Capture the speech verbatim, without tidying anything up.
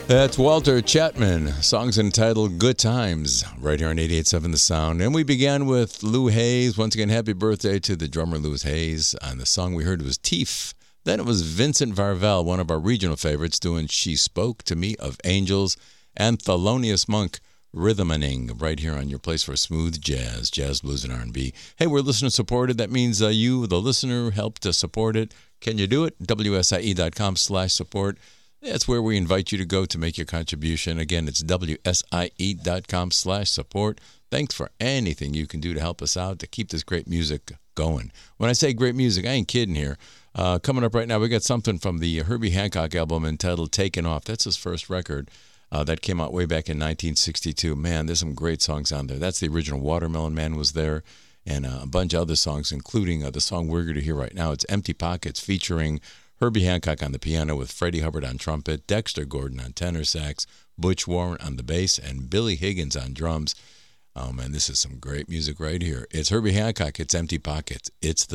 That's Walter Chapman. Song's entitled Good Times, right here on eighty-eight point seven The Sound. And we began with Lou Hayes. Once again, happy birthday to the drummer Lou Hayes. And the song we heard was Teef. Then it was Vincent Varvel, one of our regional favorites, doing She Spoke to Me of Angels. And Thelonious Monk, Rhythmaning, right here on your place for smooth jazz, jazz, blues, and R and B. Hey, we're listener-supported. That means uh, you, the listener, helped to support it. Can you do it? W S I E dot com slash support. That's where we invite you to go to make your contribution. Again, it's W S I E dot com slash support. Thanks for anything you can do to help us out, to keep this great music going. When I say great music, I ain't kidding here. Uh, coming up right now, we got something from the Herbie Hancock album entitled Taken Off. That's his first record. Uh, that came out way back in nineteen sixty-two. Man, there's some great songs on there. That's the original Watermelon Man was there, and uh, a bunch of other songs, including uh, the song we're going to hear right now. It's Empty Pockets, featuring Herbie Hancock on the piano with Freddie Hubbard on trumpet, Dexter Gordon on tenor sax, Butch Warren on the bass, and Billy Higgins on drums. Oh, man, this is some great music right here. It's Herbie Hancock. It's Empty Pockets. It's the